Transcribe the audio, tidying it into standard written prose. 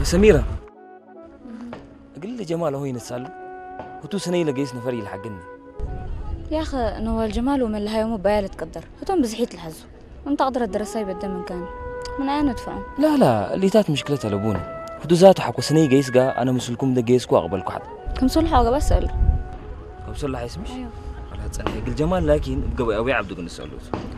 سميرة قل لي جمال هو ينساله وتو سنة لقيس نفري الحقني يا أخي نوال جمال ومن لها يوم بيالة تقدر هتون بزحيت الحزو وانت قدر الدراسة يبدا من كان من أين ندفعون لا اللي تات مشكلتها لابونا هدو ذاته حكو سنة جيس قا أنا مسلكم ده جيسكو أقبلكو حد كم صلحة وقا بسأل كم صلح اسمش؟ أيوه ولا تسأل قل جمال لكن بقى أبي عبدو قلنا السؤال